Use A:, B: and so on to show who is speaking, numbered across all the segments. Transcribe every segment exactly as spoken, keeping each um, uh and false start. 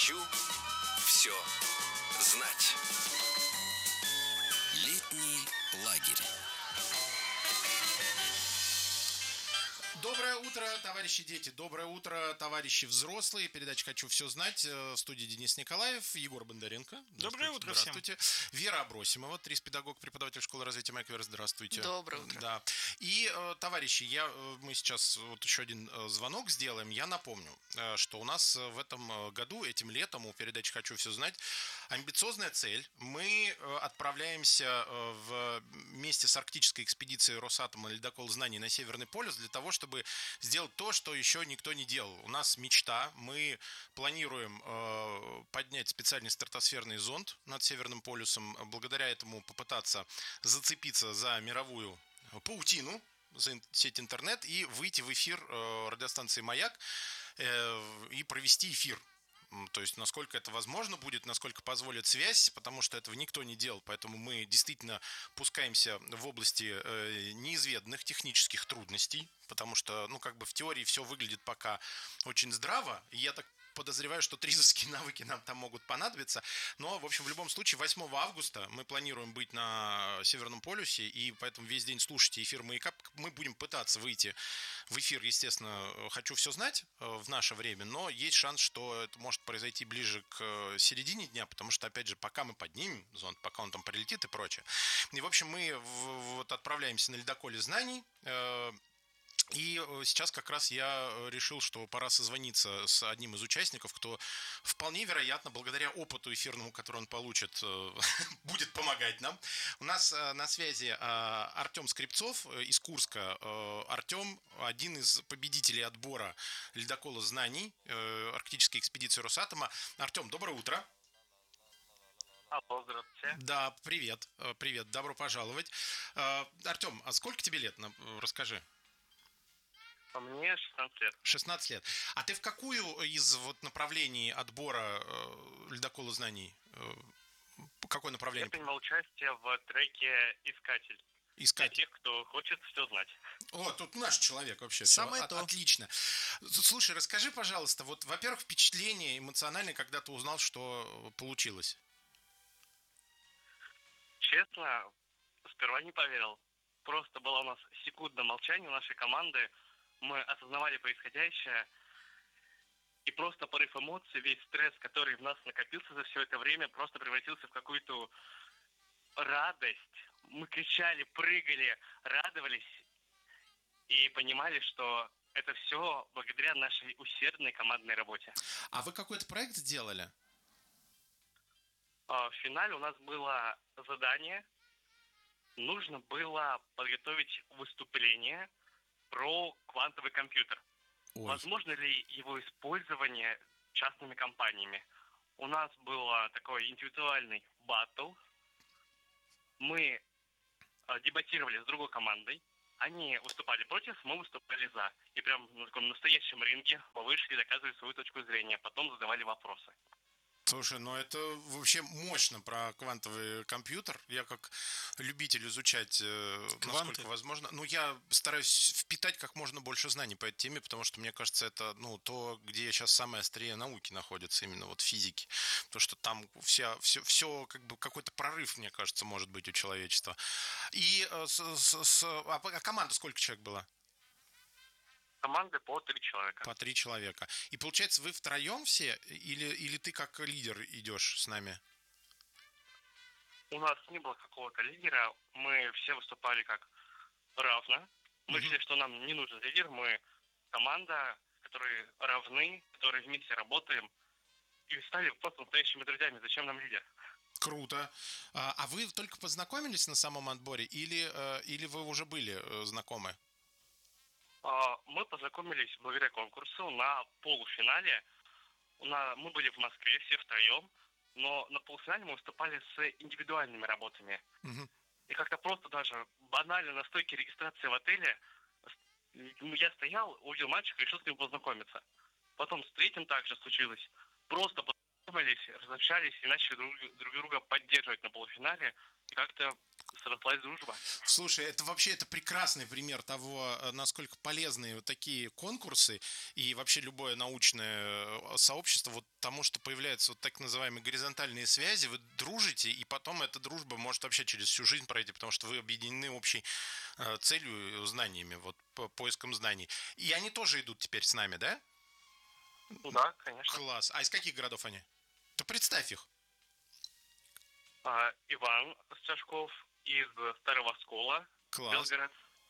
A: Хочу все знать. Летний лагерь.
B: Доброе утро, товарищи дети, доброе утро, товарищи взрослые. Передача «Хочу все знать». В студии Денис Николаев, Егор Бондаренко.
C: Доброе утро всем.
B: Здравствуйте. Вера Абросимова, трис-педагог, преподаватель школы развития Майквер. Здравствуйте.
D: Доброе утро.
B: Да. И, товарищи, я, мы сейчас вот еще один звонок сделаем. Я напомню, что у нас в этом году, этим летом, у передачи «Хочу все знать» амбициозная цель. Мы отправляемся вместе с арктической экспедицией Росатома «Ледокол знаний» на Северный полюс для того, чтобы сделать то, что еще никто не делал. У нас мечта. Мы планируем э, поднять специальный стратосферный зонд над Северным полюсом. Благодаря этому попытаться зацепиться за мировую паутину, за сеть интернет и выйти в эфир э, радиостанции «Маяк» э, и провести эфир. То есть, насколько это возможно будет, насколько позволит связь, потому что этого никто не делал. Поэтому мы действительно пускаемся в области э, неизведанных технических трудностей, потому что, ну, как бы в теории все выглядит пока очень здраво. И я так подозреваю, что тризовские навыки нам там могут понадобиться. Но, в общем, в любом случае, восьмого августа мы планируем быть на Северном полюсе, и поэтому весь день слушайте эфир «Маяка». Мы будем пытаться выйти в эфир, естественно, «Хочу все знать» в наше время, но есть шанс, что это может произойти ближе к середине дня, потому что, опять же, пока мы поднимем зонд, пока он там прилетит и прочее. И, в общем, мы вот отправляемся на ледоколе знаний. И сейчас как раз я решил, что пора созвониться с одним из участников, кто вполне вероятно, благодаря опыту эфирному, который он получит, будет помогать нам. У нас на связи Артем Скрипцов из Курска. Артем – один из победителей отбора ледокола знаний арктической экспедиции Росатома. Артем, доброе утро.
E: Алло, здравствуйте.
B: Да, привет, привет, добро пожаловать. Артем, а сколько тебе лет? Расскажи.
E: А мне шестнадцать лет.
B: шестнадцать лет. А ты в какую из вот направлений отбора э, ледокола знаний? Э, какое направление?
E: Я принимал участие в треке «Искатель».
B: Искатель.
E: Для тех, кто хочет все знать.
B: О, тут наш человек вообще.
C: Самое
B: От,
C: то.
B: Отлично. Слушай, расскажи, пожалуйста, вот, во-первых, впечатление эмоциональное, когда ты узнал, что получилось.
E: Честно, сперва не поверил. Просто было у нас секундное молчание у нашей команды. Мы осознавали происходящее, и просто порыв эмоций, весь стресс, который в нас накопился за все это время, просто превратился в какую-то радость. Мы кричали, прыгали, радовались и понимали, что это все благодаря нашей усердной командной работе.
B: А вы какой-то проект сделали?
E: В финале у нас было задание. Нужно было подготовить выступление про квантовый компьютер.
B: Ой.
E: Возможно ли его использование частными компаниями? У нас был такой индивидуальный баттл. Мы дебатировали с другой командой. Они выступали против, мы выступали за. И прям на таком настоящем ринге мы вышли, доказывали свою точку зрения. Потом задавали вопросы.
B: Слушай, ну это вообще мощно про квантовый компьютер. Я как любитель изучать, э, насколько возможно. Ну, я стараюсь впитать как можно больше знаний по этой теме, потому что, мне кажется, это ну, то, где сейчас самое острие науки находится, именно вот физики. Потому что там вся, все, все как бы какой-то прорыв, мне кажется, может быть у человечества. И э, с, с, с, а, а команда сколько человек была?
E: Команды по три человека.
B: По три человека. И получается, вы втроем все, или, или ты как лидер идешь с нами?
E: У нас не было какого-то лидера. Мы все выступали как равно. Мы решили, что нам не нужен лидер. Мы команда, которые равны, которые вместе работаем. И стали просто настоящими друзьями. Зачем нам лидер?
B: Круто. А, а вы только познакомились на самом отборе, или, или вы уже были знакомы?
E: Мы познакомились благодаря конкурсу на полуфинале. Мы были в Москве все втроем, но на полуфинале мы выступали с индивидуальными работами.
B: Угу.
E: И как-то просто даже банально на стойке регистрации в отеле я стоял, увидел мальчика и решил с ним познакомиться. Потом с третьим также случилось. Просто познакомились, разобщались и начали друг, друг друга поддерживать на полуфинале. И как-то срослась дружба.
B: Слушай, это вообще это прекрасный пример того, э, насколько полезны вот такие конкурсы и вообще любое научное э, сообщество, вот тому, что появляются вот так называемые горизонтальные связи, вы дружите, и потом эта дружба может вообще через всю жизнь пройти, потому что вы объединены общей э, целью, знаниями, вот по поиском знаний. И они тоже идут теперь с нами, да?
E: Да, конечно.
B: Класс. А из каких городов они? То представь их.
E: А, Иван Сташков из Старого Оскола,
B: Класс.
E: Белгород.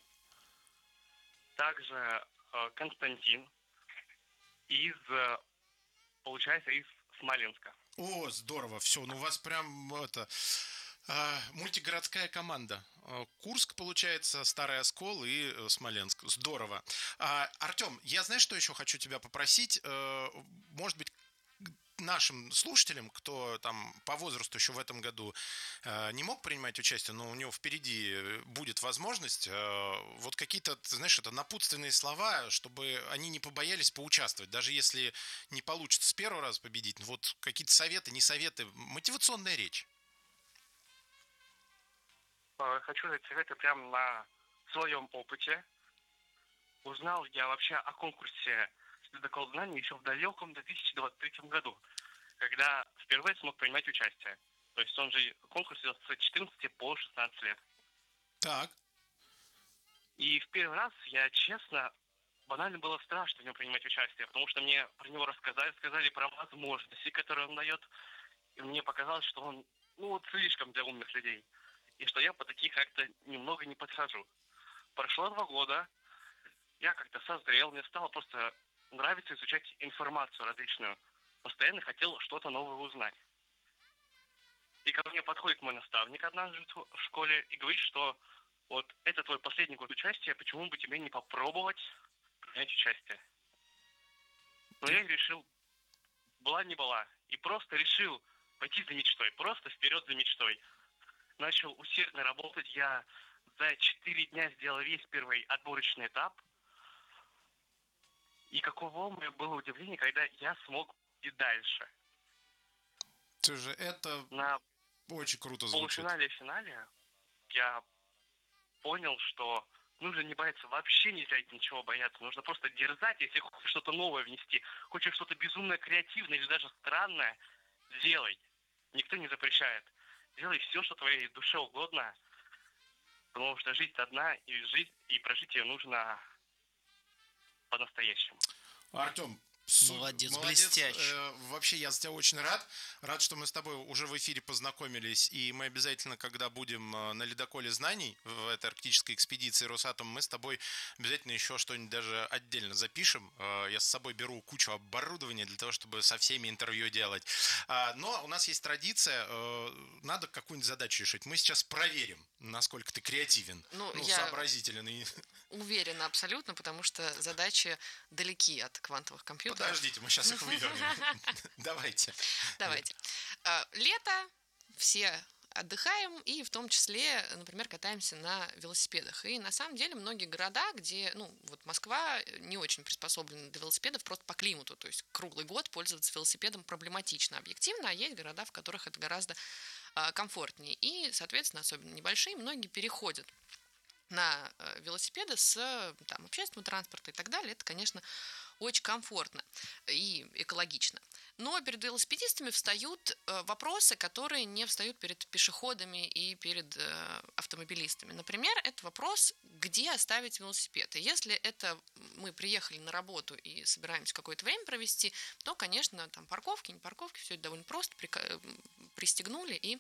E: Также э, Константин из, э, получается, из Смоленска.
B: О, здорово, все, ну у вас прям это а, мультигородская команда. А, Курск, получается, Старый Оскол и э, Смоленск. Здорово. А, Артем, я знаешь, что еще хочу тебя попросить? Э, Может быть, нашим слушателям, кто там по возрасту еще в этом году э, не мог принимать участие, но у него впереди будет возможность, э, вот какие-то, ты знаешь, это напутственные слова, чтобы они не побоялись поучаствовать, даже если не получится с первого раза победить, ну, вот какие-то советы, не советы, мотивационная речь.
E: Э, Хочу дать советы прямо на своем опыте. Узнал я вообще о конкурсе «Ледокол знаний» еще в далеком две тысячи двадцать третьем году, когда впервые смог принимать участие. То есть он же конкурс идет с четырнадцати по шестнадцать лет.
B: Так.
E: И в первый раз я, честно, банально было страшно в нем принимать участие, потому что мне про него рассказали, сказали про возможности, которые он дает. И мне показалось, что он, ну, вот слишком для умных людей. И что я по таких как-то немного не подхожу. Прошло два года, я как-то созрел, мне стало просто нравится изучать информацию различную. Постоянно хотел что-то новое узнать. И ко мне подходит мой наставник однажды в школе и говорит, что вот это твой последний год участия, почему бы тебе не попробовать принять участие? Но я решил, была не была, и просто решил пойти за мечтой, просто вперед за мечтой. Начал усердно работать, я за четыре дня сделал весь первый отборочный этап. И каково мне было удивление, когда я смог и дальше.
B: Ты же это
E: На
B: очень круто
E: В
B: звучит.
E: полуфинале и финале я понял, что нужно не бояться, вообще нельзя ничего бояться. Нужно просто дерзать, если хочешь что-то новое внести, хочешь что-то безумно креативное или даже странное, делай. Никто не запрещает. Делай все, что твоей душе угодно, потому что жизнь одна, и жить, и прожить ее нужно по-настоящему.
B: Артем,
C: Молодец, блестяще.
B: Э, вообще, я за тебя очень рад. Рад, что мы с тобой уже в эфире познакомились. И мы обязательно, когда будем э, на ледоколе знаний в этой арктической экспедиции Росатом, мы с тобой обязательно еще что-нибудь даже отдельно запишем. Э, я с собой беру кучу оборудования для того, чтобы со всеми интервью делать. А, но у нас есть традиция. Э, надо какую-нибудь задачу решить. Мы сейчас проверим, насколько ты креативен,
C: Ну,
B: ну,
C: я
B: сообразителен. И...
C: уверена абсолютно, потому что задачи далеки от квантовых компьютеров.
B: Подождите, мы сейчас их вывернем. Давайте.
C: Давайте. А, Лето, все отдыхаем, и в том числе, например, катаемся на велосипедах. И на самом деле многие города, где, ну, вот Москва не очень приспособлена для велосипедов просто по климату, то есть круглый год пользоваться велосипедом проблематично объективно, а есть города, в которых это гораздо а, комфортнее. И, соответственно, особенно небольшие, многие переходят на велосипеды с там, общественного транспорта и так далее. Это, конечно, очень комфортно и экологично. Но перед велосипедистами встают вопросы, которые не встают перед пешеходами и перед автомобилистами. Например, это вопрос, где оставить велосипед. И если это мы приехали на работу и собираемся какое-то время провести, то, конечно, там парковки, не парковки, все это довольно просто, пристегнули и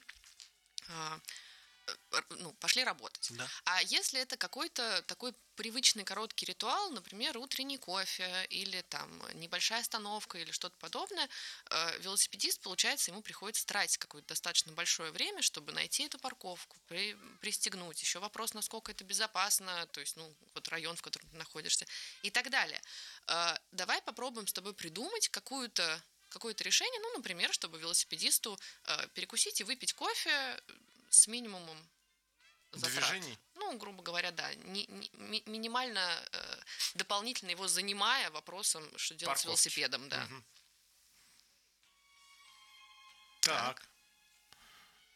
C: ну, пошли работать.
B: Да.
C: А если это какой-то такой привычный короткий ритуал, например, утренний кофе или там небольшая остановка или что-то подобное, э, велосипедист, получается, ему приходится тратить какое-то достаточно большое время, чтобы найти эту парковку, при, пристегнуть. Еще вопрос, насколько это безопасно, то есть, ну, вот район, в котором ты находишься и так далее. Э, давай попробуем с тобой придумать какую-то какое-то решение, ну, например, чтобы велосипедисту э, перекусить и выпить кофе с минимумом затрат.
B: Движений?
C: Ну, грубо говоря, да. Не, не, ми, минимально э, дополнительно его занимая вопросом, что делать
B: Парковки.
C: с велосипедом, да.
B: Угу. Так.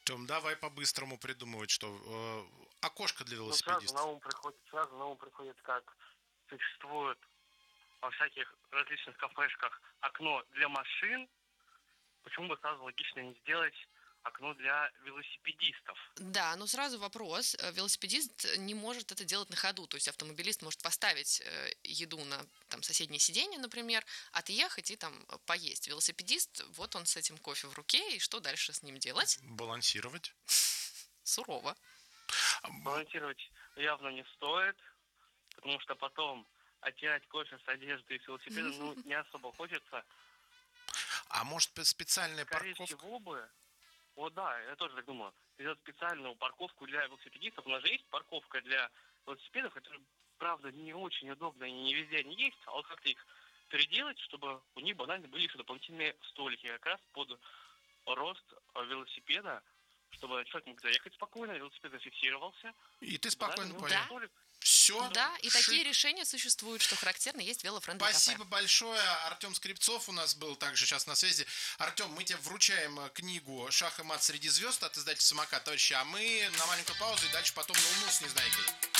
B: Артем, давай по-быстрому придумывать, что э, окошко для
E: Ну, сразу на
B: велосипедистов.
E: ум приходит, сразу на ум приходит, как существует во всяких различных кафешках окно для машин. Почему бы сразу логично не сделать окно для велосипедистов?
C: Да, но сразу вопрос. Э, Велосипедист не может это делать на ходу. То есть автомобилист может поставить э, еду на там, соседнее сиденье, например, отъехать и там э, поесть. Велосипедист, вот он с этим кофе в руке, и что дальше с ним делать?
B: Балансировать.
C: Сурово.
E: Балансировать явно не стоит, потому что потом оттирать кофе с одежды и с велосипеда, ну, не особо хочется.
B: А может быть, специальная
E: Скорее
B: парковка?
E: всего бы, вот да, я тоже так думаю, сделать специальную парковку для велосипедистов. У нас же есть парковка для велосипедов, которая, правда, не очень удобна и не везде они есть, а вот как-то их переделать, чтобы у них банально были еще дополнительные столики как раз под рост э, велосипеда, чтобы человек мог заехать спокойно, велосипед зафиксировался.
B: И ты
E: банально
B: спокойно
E: у него
B: поехал.
E: столик.
B: Все.
C: Да, и такие решения существуют, что характерно, есть велофрендли кафе.
B: Спасибо большое. Артем Скрипцов у нас был также сейчас на связи. Артем, мы тебе вручаем э, книгу «Шах и мат среди звезд» от издательства «Самокат», товарищи. А мы на маленькую паузу и дальше потом на Луну с Незнайкой.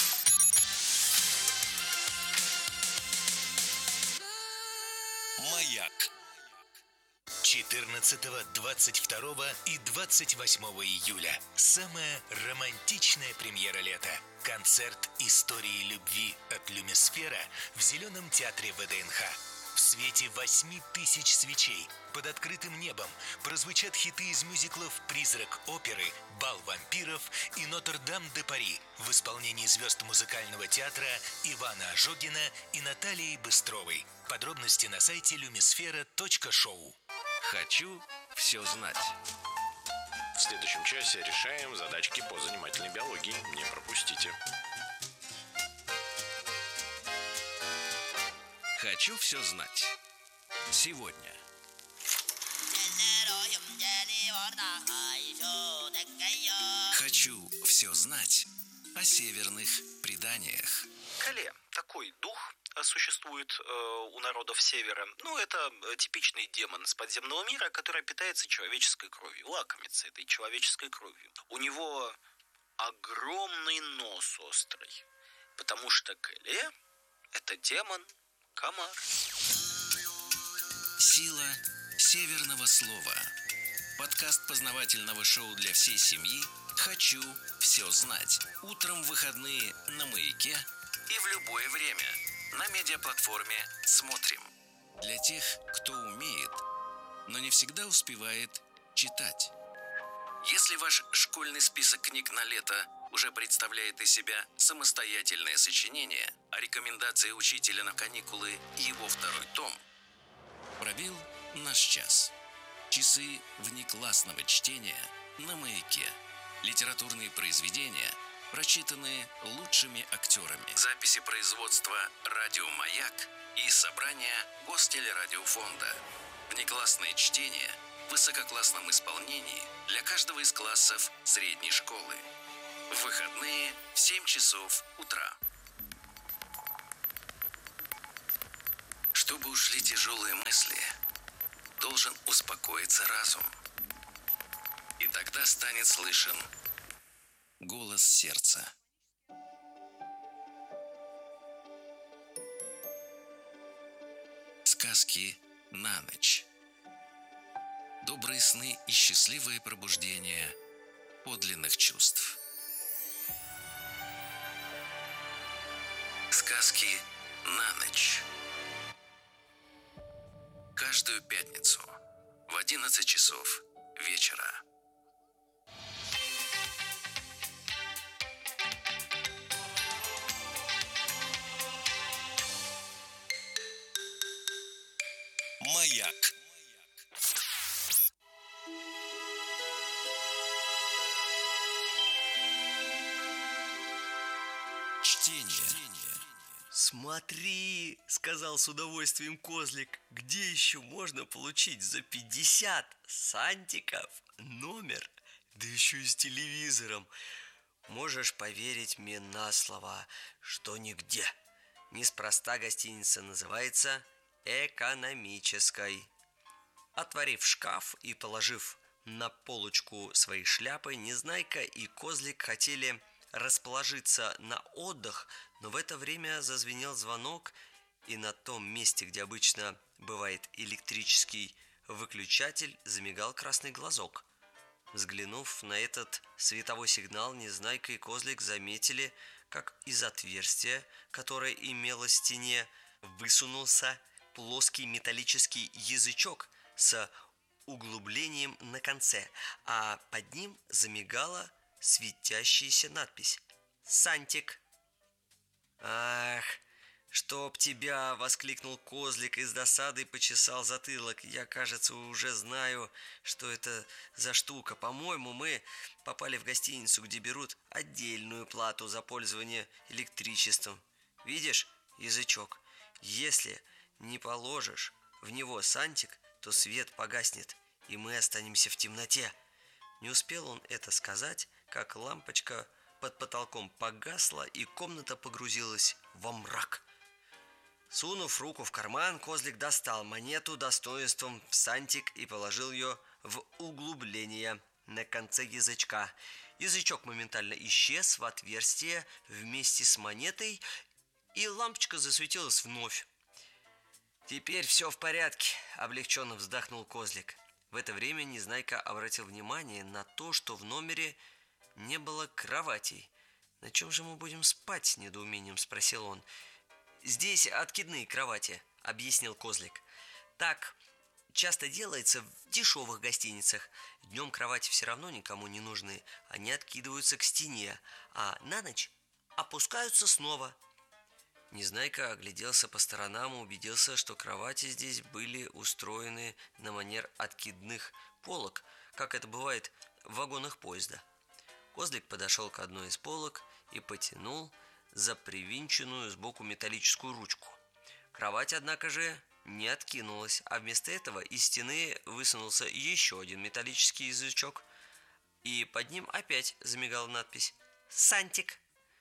A: Маяк. четырнадцатого, двадцать второго и двадцать восьмого июля. Самая романтичная премьера лета. Концерт истории любви от Люмисфера в Зеленом театре ВДНХ. В свете восьми тысяч свечей под открытым небом прозвучат хиты из мюзиклов «Призрак оперы», «Бал вампиров» и «Нотр-Дам-де-Пари» в исполнении звезд музыкального театра Ивана Ожогина и Натальи Быстровой. Подробности на сайте люмисфера точка шоу. Хочу все знать.
B: В следующем часе решаем задачки по занимательной биологии. Не пропустите.
A: Хочу все знать. Сегодня. Хочу все знать о северных преданиях.
D: Кале, такой дух существует э, у народов Севера. Ну, это э, типичный демон из подземного мира, который питается человеческой кровью, лакомится этой человеческой кровью. У него огромный нос острый, потому что Кале – это демон-комар.
A: Сила северного слова. Подкаст познавательного шоу для всей семьи «Хочу все знать». Утром в выходные на «Маяке» и в любое время на медиаплатформе «Смотрим». Для тех, кто умеет, но не всегда успевает читать. Если ваш школьный список книг на лето уже представляет из себя самостоятельное сочинение, а рекомендации учителя на каникулы – его второй том, пробил наш час. Часы внеклассного чтения на «Маяке». Литературные произведения, прочитанные лучшими актерами. Записи производства «Радио Маяк» и собрания Гостелерадиофонда. Внеклассное чтение в высококлассном исполнении для каждого из классов средней школы. В выходные в семь часов утра. Чтобы ушли тяжелые мысли, должен успокоиться разум. И тогда станет слышен голос сердца. Сказки на ночь. Добрые сны и счастливое пробуждение подлинных чувств. Сказки на ночь. Каждую пятницу в одиннадцать часов вечера. Маяк. Чтение.
F: «Смотри, — сказал с удовольствием Козлик, — где еще можно получить за пятьдесят сантиков номер, да еще и с телевизором? Можешь поверить мне на слово, что нигде. Неспроста гостиница называется экономической». Отворив шкаф и положив на полочку своей шляпы, Незнайка и Козлик хотели расположиться на отдых, но в это время зазвенел звонок, и на том месте, где обычно бывает электрический выключатель, замигал красный глазок. Взглянув на этот световой сигнал, Незнайка и Козлик заметили, как из отверстия, которое имело в стене, высунулся плоский металлический язычок с углублением на конце, а под ним замигала светящаяся надпись «Сантик». «Ах, чтоб тебя!» — воскликнул Козлик и с досадой почесал затылок. «Я, кажется, уже знаю, что это за штука. По-моему, мы попали в гостиницу, где берут отдельную плату за пользование электричеством. Видишь язычок? Если не положишь в него сантик, то свет погаснет, и мы останемся в темноте». Не успел он это сказать, как лампочка под потолком погасла, и комната погрузилась во мрак. Сунув руку в карман, Козлик достал монету достоинством в сантик и положил ее в углубление на конце язычка. Язычок моментально исчез в отверстие вместе с монетой, и лампочка засветилась вновь. «Теперь все в порядке», — облегченно вздохнул Козлик. В это время Незнайка обратил внимание на то, что в номере не было кроватей. «На чем же мы будем спать?» — с недоумением спросил он. «Здесь откидные кровати», — объяснил Козлик. «Так часто делается в дешевых гостиницах. Днем кровати все равно никому не нужны. Они откидываются к стене, а на ночь опускаются снова». Незнайка огляделся по сторонам и убедился, что кровати здесь были устроены на манер откидных полок, как это бывает в вагонах поезда. Козлик подошел к одной из полок и потянул за привинченную сбоку металлическую ручку. Кровать, однако же, не откинулась, а вместо этого из стены высунулся еще один металлический язычок, и под ним опять замигала надпись «Сантик».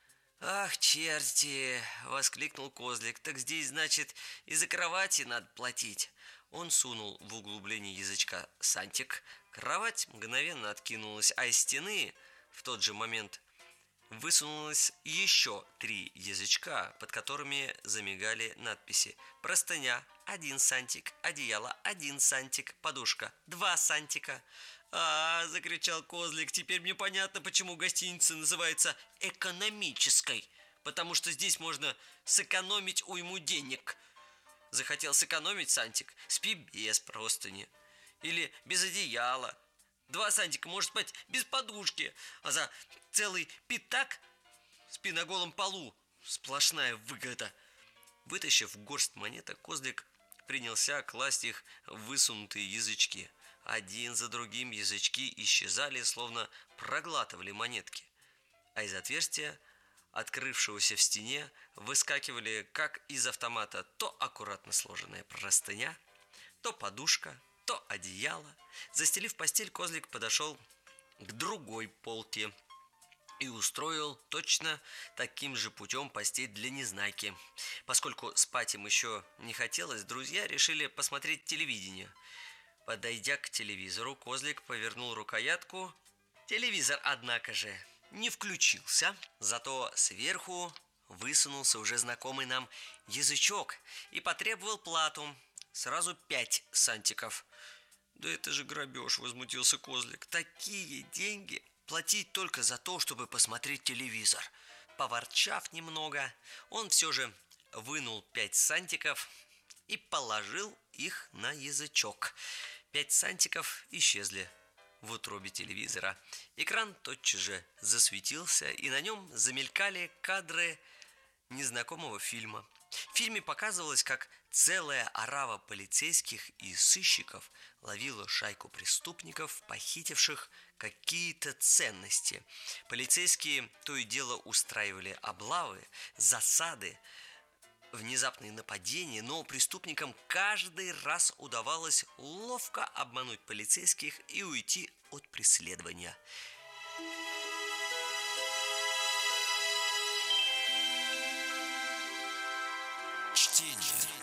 F: «Ах, черти!» — воскликнул Козлик. «Так здесь, значит, и за кровати надо платить». Он сунул в углубление язычка сантик. Кровать мгновенно откинулась, а из стены в тот же момент высунулось еще три язычка, под которыми замигали надписи: простыня – один сантик, одеяло – один сантик, подушка – два сантика. «А, — закричал Козлик, — теперь мне понятно, почему гостиница называется экономической, потому что здесь можно сэкономить уйму денег. Захотел сэкономить сантик – спи без простыни или без одеяла. Два сантика может спать без подушки, а за целый пятак спи на голом полу. Сплошная выгода». Вытащив горсть монеток, Козлик принялся класть их в высунутые язычки. Один за другим язычки исчезали, словно проглатывали монетки, а из отверстия, открывшегося в стене, выскакивали, как из автомата, то аккуратно сложенная простыня, то подушка, то одеяло. Застелив постель, Козлик подошел к другой полке и устроил точно таким же путем постель для Незнайки. Поскольку спать им еще не хотелось, друзья решили посмотреть телевидение. Подойдя к телевизору, Козлик повернул рукоятку. Телевизор, однако же, не включился, зато сверху высунулся уже знакомый нам язычок и потребовал плату. Сразу пять сантиков. «Да это же грабеж!» — возмутился Козлик. «Такие деньги платить только за то, чтобы посмотреть телевизор». Поворчав немного, он все же вынул пять сантиков и положил их на язычок. Пять сантиков исчезли в утробе телевизора. Экран тотчас же засветился, и на нем замелькали кадры незнакомого фильма. В фильме показывалось, как целая орава полицейских и сыщиков ловила шайку преступников, похитивших какие-то ценности. Полицейские то и дело устраивали облавы, засады, внезапные нападения, но преступникам каждый раз удавалось ловко обмануть полицейских и уйти от преследования.
A: Чтение.